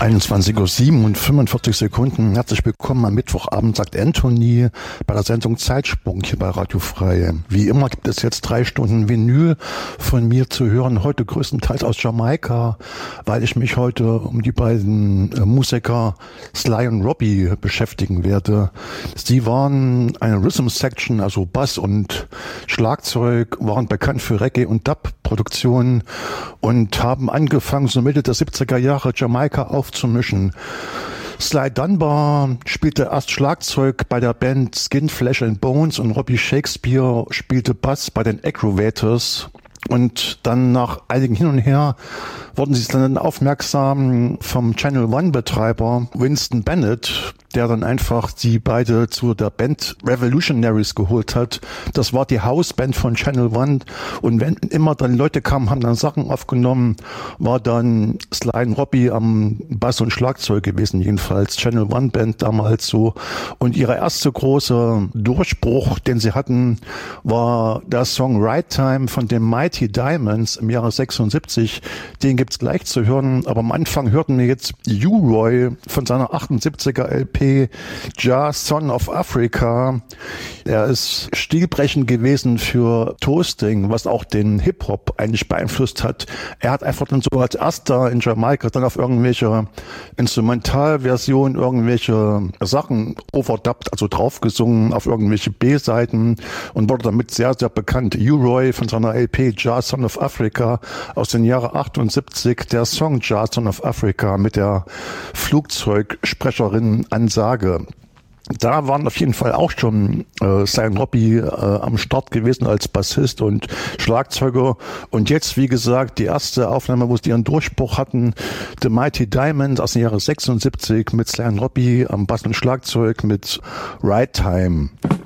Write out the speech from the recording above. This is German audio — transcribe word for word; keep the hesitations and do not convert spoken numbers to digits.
einundzwanzig Uhr sieben und fünfundvierzig Sekunden. Herzlich willkommen am Mittwochabend, sagt Anthony, bei der Sendung Zeitsprung hier bei Radio Frei. Wie immer gibt es jetzt drei Stunden Vinyl von mir zu hören, heute größtenteils aus Jamaika, weil ich mich heute um die beiden äh, Musiker Sly und Robbie beschäftigen werde. Sie waren eine Rhythm Section, also Bass und Schlagzeug, waren bekannt für Reggae- und Dub-Produktionen und haben angefangen, so Mitte der siebziger Jahre Jamaika aufzumischen. Sly Dunbar spielte erst Schlagzeug bei der Band Skin, Flesh and Bones und Robbie Shakespeare spielte Bass bei den Aggrovators. Und dann nach einigen Hin und Her wurden sie dann aufmerksam vom Channel One Betreiber Winston Bennett, der dann einfach die beide zu der Band Revolutionaries geholt hat. Das war die Hausband von Channel One. Und wenn immer dann Leute kamen, haben dann Sachen aufgenommen, war dann Sly und Robbie am Bass und Schlagzeug gewesen, jedenfalls Channel One Band damals so. Und ihre erste große Durchbruch, den sie hatten, war der Song Right Time von den Mighty Diamonds im Jahre sechsundsiebzig. Den gibt's gleich zu hören. Aber am Anfang hörten wir jetzt U-Roy von seiner achtundsiebziger L P Jah, Son of Africa. Er ist stilbrechend gewesen für Toasting, was auch den Hip-Hop eigentlich beeinflusst hat. Er hat einfach dann so als erster in Jamaika dann auf irgendwelche Instrumentalversionen, irgendwelche Sachen overdubbt, also draufgesungen auf irgendwelche B-Seiten und wurde damit sehr, sehr bekannt. U-Roy von seiner L P Jah, Son of Africa aus den Jahren achtundsiebzig. Der Song Jah, Son of Africa mit der Flugzeugsprecherin Ansage. Da waren auf jeden Fall auch schon äh, Sly und Robbie äh, am Start gewesen als Bassist und Schlagzeuger. Und jetzt, wie gesagt, die erste Aufnahme, wo sie ihren Durchbruch hatten, The Mighty Diamonds aus dem Jahre sechsundsiebzig mit Sly und Robbie am Bass und Schlagzeug mit Right Time.